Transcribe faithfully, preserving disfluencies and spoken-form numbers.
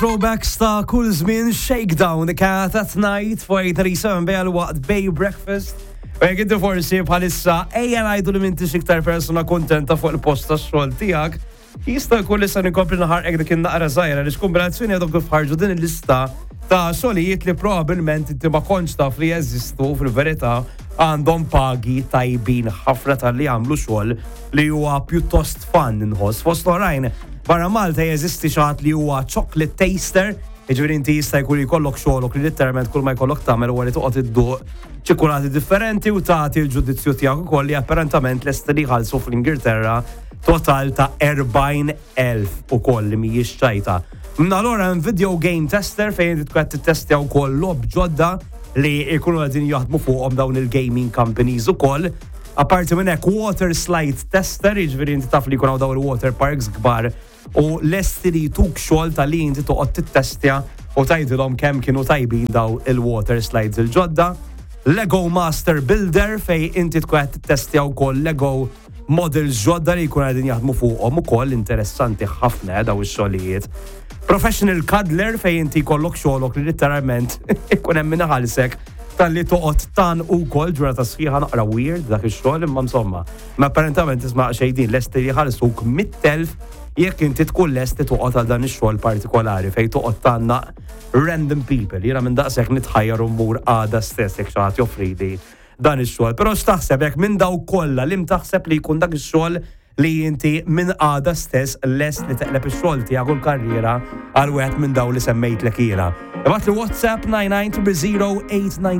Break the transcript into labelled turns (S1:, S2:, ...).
S1: Throwbacks ta' kull żmien Shakedown kat at night for eight thirty-seven bejal waqt Bay Breakfast. U jekk inti forsi bħalissa ejja ngħidu li m'intix iktar persuna kuntenta fuq il-post tax-xogħol tiegħek, jista' jkun issa ninkompli naħarqek dik in-naqra żgħira li x'kombinazzjoni għadhom kif ħarġu din il-lista ta' xogħlijiet li probabbilment inti ma kontx taf li jeżistu fil-verità għandhom pagi tajbin ħafna tal-li jagħmlu xogħol li huwa pjuttost fun inħoss fost oħrajn. Barra Malta jeżisti xi ħadd li huwa chocolate taster, jiġifieri inti jista' jkun jkollok xogħolok li literalment kull ma jkollok tagħmel huwa li toqgħod idduq ċikulati differenti u tagħti l-ġudizzju tiegħek ukoll li apparentament lesti li jħallsu fl-Ingilterra total ta' erbgħin elf ukoll li mhijiex ċajta. Allura hemm video game tester fejn tkun qed tittestja wkoll lob ġodda li jkunu qegħdin jaħdmu fuqhom dawn il-gaming companies ukoll. Apparti minn hekk water slide tester, jiġifieri inti taf li jkun hawn dawn il-water parks kbar u lesti li jtuk xogħol ta' li inti toqgħod tittestja u tgħidilhom kemm kienu tajbin daw il-water slides il-ġodda. Lego Master Builder fej inti tkun qed tittestja wkoll Lego models ġodda li jkunu qegħdin jaħdmu fuqhom ukoll interessanti ħafna daw ix-xogħlijiet. Professional Cuddler fej inti jkollok xogħolok li literalment ikun hemm min iħallsek tal-li toqgħod tan ukoll ġurnata sħiħa naqra weird dak ix-xogħol imma insomma. Ma apparentament tisma' xejdin lesti li jħallsuk mija elf jekk inti tkun lesti toqgħod għal dan ix-xogħol partikolari fejn toqgħod tagħna random people. Jiena minn daqshekk nitħajjar mmur għada stess jekk xi ħadd joffrili dan ix-xogħol. Però x'taħseb hekk minn daw kollha li mtaħseb li jkun dak ix-xogħol li inti minn għada stess lest li teqleb ix-xogħol tiegħek u l-karriera għal wieħed minn daw li semmejtlek jiena. Ibgħat li WhatsApp nine nine zero zero eight nine